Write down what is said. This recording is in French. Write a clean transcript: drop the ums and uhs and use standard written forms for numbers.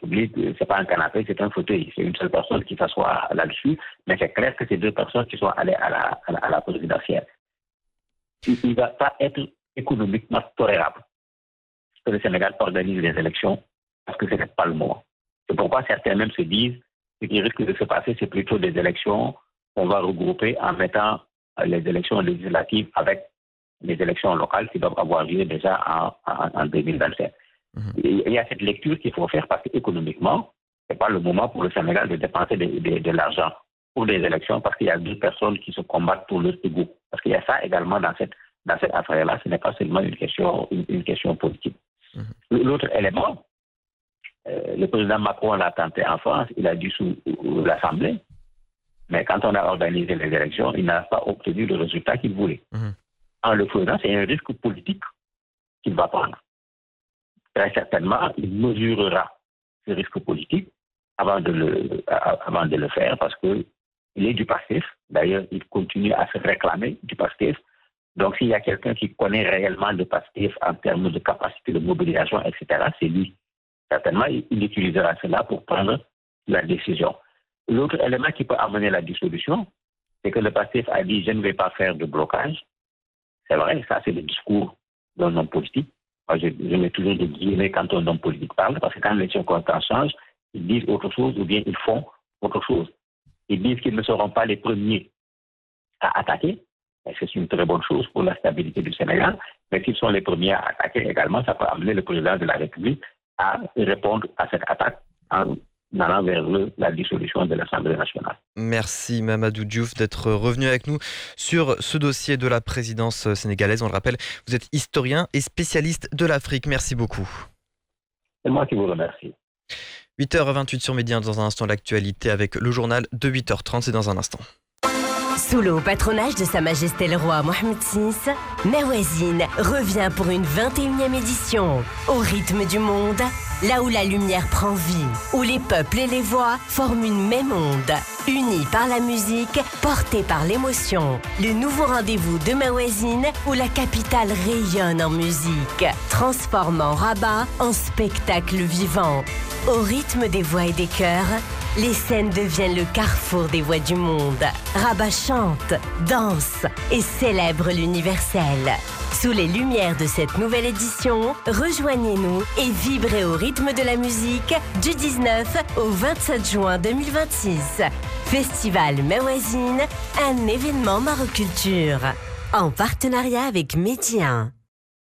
République, c'est pas un canapé, c'est un fauteuil. C'est une seule personne qui s'assoit là-dessus, mais c'est clair que c'est deux personnes qui sont allées à la présidentielle. Il ne va pas être économiquement tolérable que le Sénégal organise les élections parce que ce n'est pas le moment. C'est pourquoi certains même se disent ce qui risque de se passer, c'est plutôt des élections qu'on va regrouper en mettant les élections législatives avec les élections locales qui doivent avoir lieu déjà en 2027. Il y a cette lecture qu'il faut faire parce qu'économiquement, ce n'est pas le moment pour le Sénégal de dépenser de l'argent pour les élections parce qu'il y a deux personnes qui se combattent pour leur égout. Parce qu'il y a ça également dans cette affaire-là. Ce n'est pas seulement une question politique. L'autre élément, le président Macron l'a tenté en France, il a dû sous l'Assemblée, mais quand on a organisé les élections, il n'a pas obtenu le résultat qu'il voulait. En le faisant, c'est un risque politique qu'il va prendre. Très certainement, il mesurera ce risque politique avant de le faire parce qu'il est du PASTEF. D'ailleurs, il continue à se réclamer du PASTEF. Donc, s'il y a quelqu'un qui connaît réellement le PASTEF en termes de capacité de mobilisation, etc., c'est lui. Certainement, il utilisera cela pour prendre la décision. L'autre élément qui peut amener la dissolution, c'est que le PASTEF a dit « je ne vais pas faire de blocage ». C'est vrai, ça c'est le discours d'un homme politique. Moi, je mets toujours des guillemets quand un homme politique parle, parce que quand les circonstances changent, ils disent autre chose ou bien ils font autre chose. Ils disent qu'ils ne seront pas les premiers à attaquer, et c'est une très bonne chose pour la stabilité du Sénégal, mais s'ils sont les premiers à attaquer également, ça peut amener le président de la République à répondre à cette attaque en allant vers la dissolution de l'Assemblée nationale. Merci Mamadou Diouf d'être revenu avec nous sur ce dossier de la présidence sénégalaise. On le rappelle, vous êtes historien et spécialiste de l'Afrique. Merci beaucoup. C'est moi qui vous remercie. 8h28 sur Média, dans un instant l'actualité avec le journal de 8h30, c'est dans un instant. Sous le haut patronage de Sa Majesté le Roi Mohammed VI, Mawazine revient pour une 21e édition. Au rythme du monde, là où la lumière prend vie, où les peuples et les voix forment une même onde. Unis par la musique, portés par l'émotion. Le nouveau rendez-vous de Mawazine où la capitale rayonne en musique, transformant Rabat en spectacle vivant. Au rythme des voix et des chœurs, les scènes deviennent le carrefour des voix du monde. Rabat chante, danse et célèbre l'universel. Sous les lumières de cette nouvelle édition, rejoignez-nous et vibrez au rythme de la musique du 19 au 27 juin 2026. Festival Mawazine, un événement Maroculture. En partenariat avec Média.